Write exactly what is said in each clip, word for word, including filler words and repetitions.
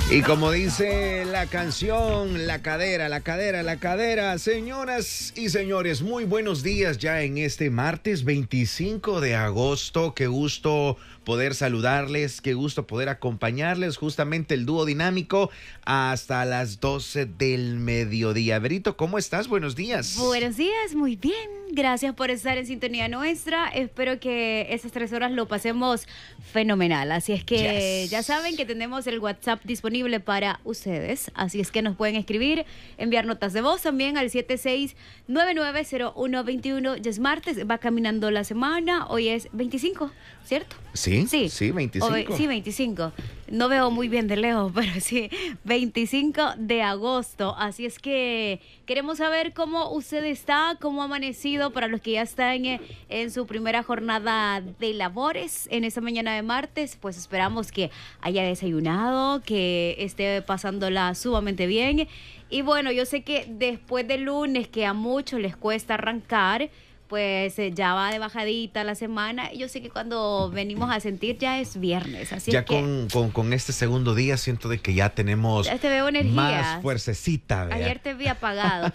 Y como dice la canción, la cadera, la cadera, la cadera. Señoras y señores, muy buenos días ya en este martes veinticinco de agosto. Qué gusto poder saludarles, qué gusto poder acompañarles, justamente el dúo dinámico hasta las doce del mediodía. Berito, ¿cómo estás? Buenos días. Buenos días, muy bien. Gracias por estar en sintonía nuestra. Espero que esas tres horas lo pasemos fenomenal. Así es que yes. Ya saben que tenemos el WhatsApp disponible para ustedes. Así es que nos pueden escribir, enviar notas de voz también al siete seis nueve nueve cero uno dos uno. Ya es martes, va caminando la semana. Hoy es veinticinco, ¿cierto? Sí, sí, sí, veinticinco. O, sí, veinticinco. No veo muy bien de lejos, pero sí, veinticinco de agosto. Así es que queremos saber cómo usted está, cómo ha amanecido para los que ya están en, en su primera jornada de labores en esta mañana de martes. Pues esperamos que haya desayunado, que esté pasándola sumamente bien. Y bueno, yo sé que después del lunes, que a muchos les cuesta arrancar, pues eh, ya va de bajadita la semana. Yo sé que cuando venimos a sentir ya es viernes. Así ya es que con, con, con este segundo día siento de que ya tenemos ya te veo energías. Más fuercecita. ¿Vea? Ayer te vi apagado.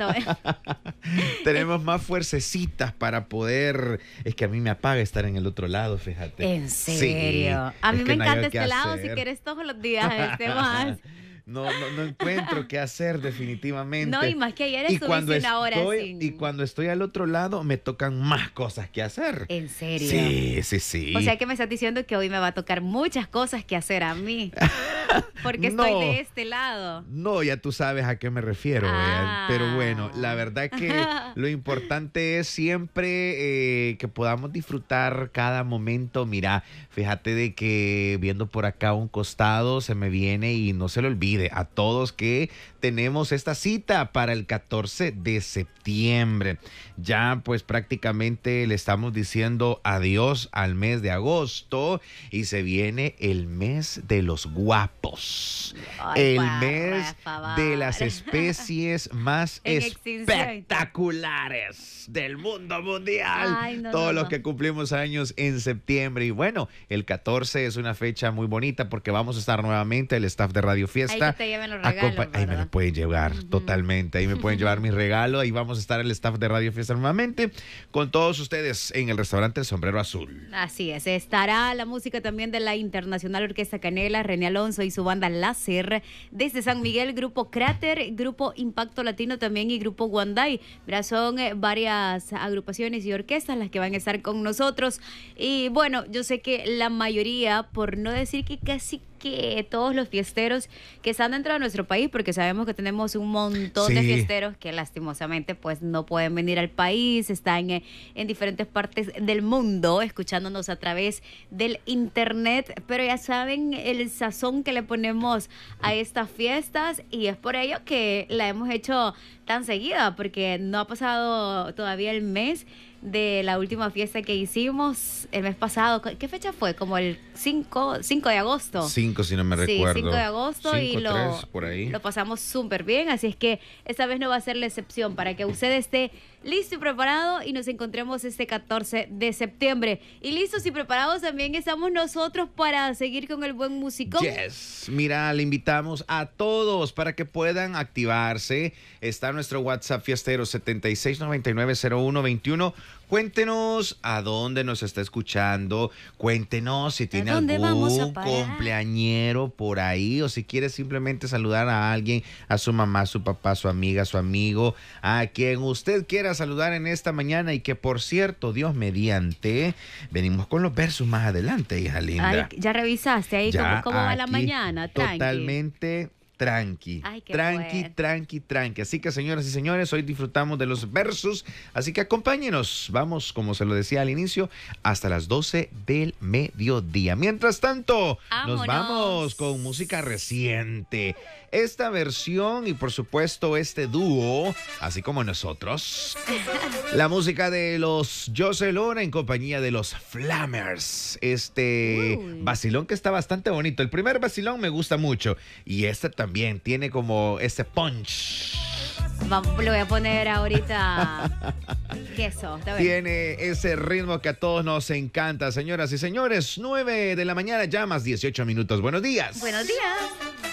Tenemos más fuercecitas para poder... Es que a mí me apaga estar en el otro lado, fíjate. ¿En serio? Sí, a mí es me encanta este lado. Si quieres todos los días este más. No, no, no encuentro qué hacer definitivamente. No, y más que ayer estuviste una hora sin... Y cuando estoy al otro lado me tocan más cosas que hacer. ¿En serio? Sí, sí, sí. O sea que me estás diciendo que hoy me va a tocar muchas cosas que hacer a mí. Porque estoy no, de este lado. No, ya tú sabes a qué me refiero. Ah. Pero bueno, la verdad que lo importante es siempre eh, que podamos disfrutar cada momento. Mira, fíjate de que viendo por acá un costado se me viene y no se lo olvide a todos que tenemos esta cita para el catorce de septiembre. Ya pues prácticamente le estamos diciendo adiós al mes de agosto y se viene el mes de los guapos. Ay, el guarra, mes favor. de las especies más espectaculares espectaculares del mundo mundial. Ay, no, Todos no, los no. que cumplimos años en septiembre. Y bueno, el catorce es una fecha muy bonita porque vamos a estar nuevamente el staff de Radio Fiesta. Ahí que te lleven los regalos, Acompa- ahí me lo pueden llevar, uh-huh. totalmente. Ahí me pueden llevar mi regalo. Ahí vamos a estar el staff de Radio Fiesta nuevamente con todos ustedes en el restaurante El Sombrero Azul. Así es. Estará la música también de la Internacional Orquesta Canela, René Alonso y su banda Láser. Desde San Miguel, Grupo Cráter, Grupo Impacto Latino también y Grupo Guanday. Mira, son eh, varias agrupaciones y orquestas las que van a estar con nosotros. Y bueno, yo sé que la mayoría, por no decir que casi que todos los fiesteros que están dentro de nuestro país, porque sabemos que tenemos un montón sí. de fiesteros que lastimosamente pues no pueden venir al país, están en, en diferentes partes del mundo escuchándonos a través del internet, pero ya saben el sazón que le ponemos a estas fiestas y es por ello que la hemos hecho tan seguida, porque no ha pasado todavía el mes de la última fiesta que hicimos el mes pasado. ¿Qué fecha fue? Como el cinco de agosto. cinco, si no me sí, recuerdo. cinco de agosto cinco, y lo, tres, por ahí. lo pasamos súper bien. Así es que esta vez no va a ser la excepción para que usted esté listo y preparado y nos encontremos este catorce de septiembre. Y listos y preparados también estamos nosotros para seguir con el buen musicón. Yes. Mira, le invitamos a todos para que puedan activarse. Está nuestro WhatsApp fiestero setenta y seis noventa y nueve cero uno veintiuno. Cuéntenos a dónde nos está escuchando. Cuéntenos si tiene algún cumpleañero por ahí o si quiere simplemente saludar a alguien, a su mamá, a su papá, a su amiga, a su amigo, a quien usted quiera saludar en esta mañana y que por cierto, Dios mediante, venimos con los versos más adelante, hija linda. Ay, ya revisaste ahí ya cómo, cómo va la mañana, tranqui. Totalmente tranqui, Ay, tranqui, bueno. tranqui, tranqui. Así que, señoras y señores, hoy disfrutamos de los versos. Así que acompáñenos. Vamos, como se lo decía al inicio, hasta las doce del mediodía. Mientras tanto, ¡vámonos! Nos vamos con música reciente. Esta versión y, por supuesto, este dúo, así como nosotros. La música de los José Lora en compañía de los Flammers. Este Uy. vacilón que está bastante bonito. El primer vacilón me gusta mucho. Y este también tiene como ese punch. Vamos, le voy a poner ahorita queso. Tiene ese ritmo que a todos nos encanta. Señoras y señores, nueve de la mañana, ya más dieciocho minutos. Buenos días. Buenos días.